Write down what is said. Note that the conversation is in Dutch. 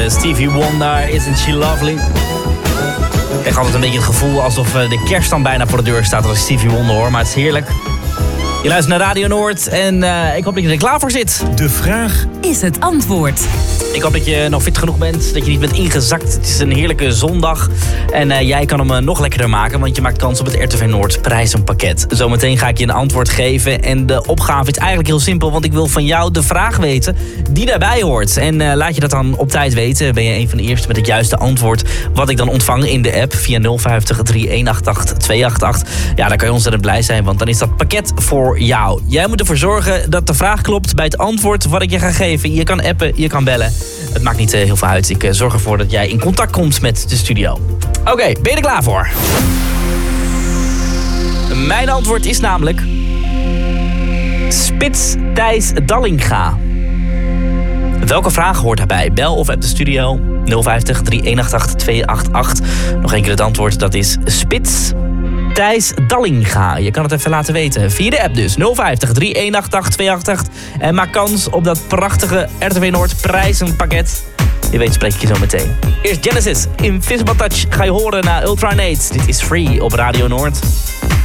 Stevie Wonder, Isn't She Lovely? Ik krijg altijd een beetje het gevoel alsof de kerst dan bijna voor de deur staat als ik Stevie Wonder hoor, maar het is heerlijk. Je luistert naar Radio Noord en ik hoop dat je er klaar voor zit. De vraag is het antwoord. Ik hoop dat je nog fit genoeg bent, dat je niet bent ingezakt. Het is een heerlijke zondag en jij kan hem nog lekkerder maken, want je maakt kans op het RTV Noord prijzenpakket. Zometeen ga ik je een antwoord geven en de opgave is eigenlijk heel simpel, want ik wil van jou de vraag weten die daarbij hoort. En laat je dat dan op tijd weten, ben je een van de eerste met het juiste antwoord wat ik dan ontvang in de app via 050 3188 288. Ja, dan kan je ontzettend blij zijn, want dan is dat pakket voor jou. Jij moet ervoor zorgen dat de vraag klopt bij het antwoord wat ik je ga geven. Je kan appen, je kan bellen. Het maakt niet heel veel uit. Ik zorg ervoor dat jij in contact komt met de studio. Oké, ben je er klaar voor? Mijn antwoord is namelijk Spits Thijs Dallinga. Welke vraag hoort daarbij? Bel of app de studio 050 3188 288. Nog één keer het antwoord, dat is Spits Thijs Dallinga. Je kan het even laten weten. Via de app dus. 050 3188 288. En maak kans op dat prachtige RTV Noord prijzenpakket. Je weet, spreek ik je zo meteen. Eerst Genesis. Invisible Touch ga je horen naar Ultra Nate. Dit is Free op Radio Noord.